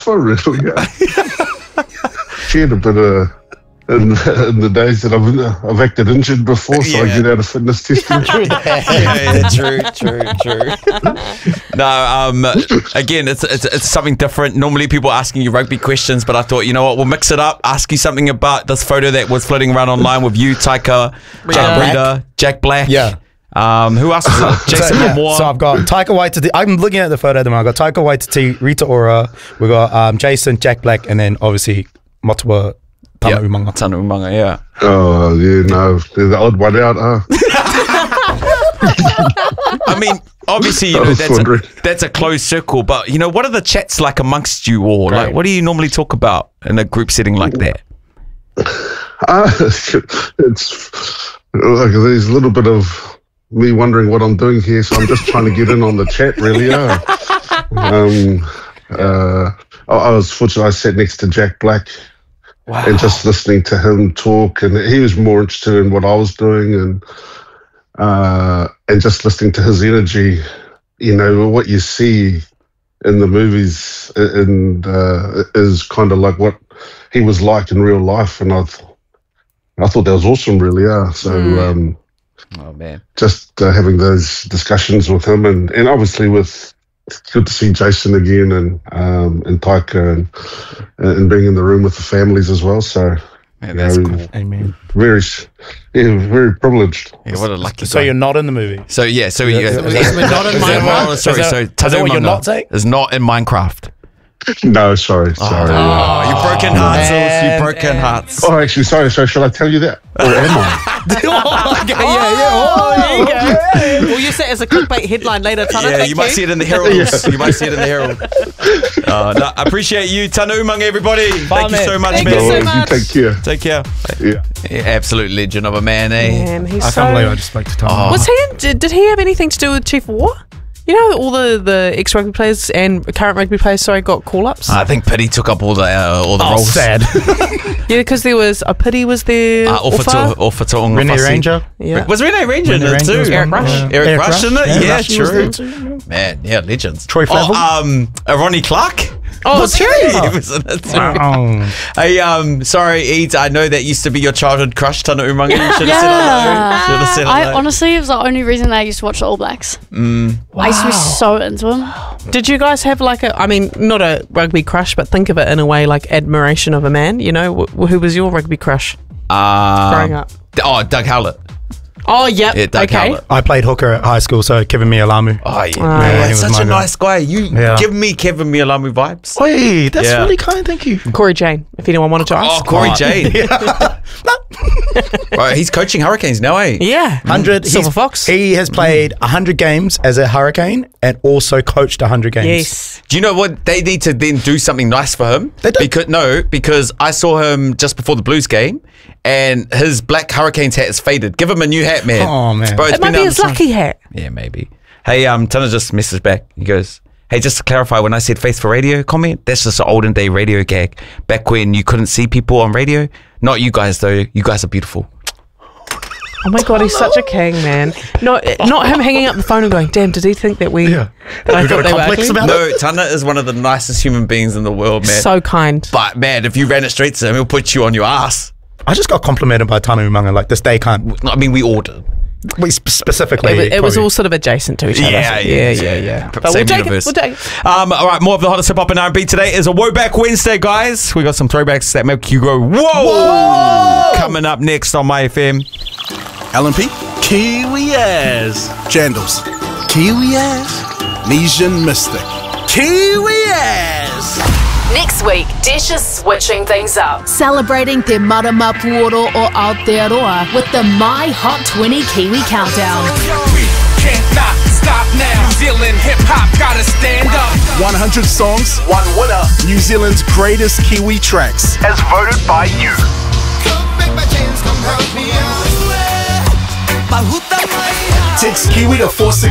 for really. She had a bit of in the days that I've acted injured before, so I get out of fitness testing. True. No, again, it's something different. Normally, people are asking you rugby questions, but I thought, you know what, we'll mix it up. Ask you something about this photo that was floating around online with you, Taika, Breeder, Jack Black. Yeah. Who else is it? Jason Momoa. So I've got Taika Waititi. I'm looking at the photo at the moment. I've got Taika Waititi, Rita Ora. We got Jason, Jack Black, and then obviously Motua Tana Umanga. Tana Umanga, yeah. Oh, yeah, no. They're the odd one out, huh? I mean, obviously, you know, that's a closed circle, but, you know, what are the chats like amongst you all? Right. Like, what do you normally talk about in a group setting like that? It's like there's a little bit of me wondering what I'm doing here, so I'm just trying to get in on the chat, really. I was fortunate. I sat next to Jack Black. Wow. And just listening to him talk, and he was more interested in what I was doing, and just listening to his energy. You know, what you see in the movies and is kind of like what he was like in real life, and I thought that was awesome, really. So, oh man, just having those discussions with him, and obviously with. It's good to see Jason again and Taika and being in the room with the families as well. So that's cool. Amen. Very privileged. Yeah, what a lucky So guy. you're not in the movie. So yeah, so We're not in Minecraft. Sorry, so is that what you're not saying? is not in Minecraft. No, sorry. You broken hearts, you broken hearts. Oh, actually, sorry. So should I tell you that, or am I? Well, you say it as a clickbait headline later, Tana. Yeah, you might see it in the Herald. You might see it in the Herald. No, I appreciate you, Tana Umanga, everybody. Thank you so much, Thank you so man. much. Take care. Take care. Yeah. Absolute legend of a man, eh? Man, he's I can't believe I just spoke to Tom. Was he? Did he have anything to do with Chief of War? You know, all the ex-rugby players and current rugby players, got call-ups. I think Pity took up all the roles. Sad. Yeah, because there was a Pity was there. Ofata Rene Ranger. Yeah. Was Rene Ranger in it too? Eric Rush. Eric Rush in it? Yeah, Rush was there true. Man, yeah, legends. Troy Flavel. Ronnie Clark. Oh, true. He was in it too. Hey, sorry, Eads, I know that used to be your childhood crush, Tana Umanga. You should have said hello. Honestly, it was the only reason that I used to watch the All Blacks. I used to be so into them. Did you guys have not a rugby crush, but think of it in a way like admiration of a man? You know, who was your rugby crush growing up? Oh, Doug Howlett. Oh, yep. Yeah, Doug Howlett. I played hooker at high school, so Kevin Mialamu. Oh, yeah. he was Such my a guy. nice guy. You give me Kevin Mialamu vibes. Oi, that's really kind. Thank you. Corey Jane, if anyone wanted to ask. Oh, Corey Jane. Right, he's coaching Hurricanes now, eh? Yeah. 100. Silver Fox. He has played 100 games as a Hurricane and also coached 100 games. Yes. Do you know what? They need to then do something nice for him. They do. Because I saw him just before the Blues game and his black Hurricanes hat is faded. Give him a new hat, man. Oh, man. Bro, It might be his lucky hat. Yeah, maybe. Hey, Tana just messaged back. He goes, hey, just to clarify, when I said face for radio comment, that's just an olden day radio gag. Back when you couldn't see people on radio. Not you guys, though. You guys are beautiful. Oh my God, he's such a king, man. Not him hanging up the phone and going, damn, did he think that that I thought they were ugly? No, Tana is one of the nicest human beings in the world, man. So kind. But, man, if you ran it straight to him, he'll put you on your ass. I just got complimented by Tana Umanga, like this day can't. I mean, we all did. Specifically. It was all sort of adjacent to each other. Yeah. But Same we'll universe. Take it. All right, more of the hottest hip hop and R&B today is a Woback Wednesday, guys. We got some throwbacks that make you go, whoa! Coming up next on My FM. LMP, Kiwi ass. Jandals, Kiwi ass. Nesian Mystic, Kiwi ass. Next week, Dish is switching things up. Celebrating Te Marama Puoro o Aotearoa with the My Hot 20 Kiwi Countdown. We cannot stop now. New Zealand hip-hop gotta stand up. 100 songs, one winner. New Zealand's greatest Kiwi tracks, as voted by you. Text Kiwi to 460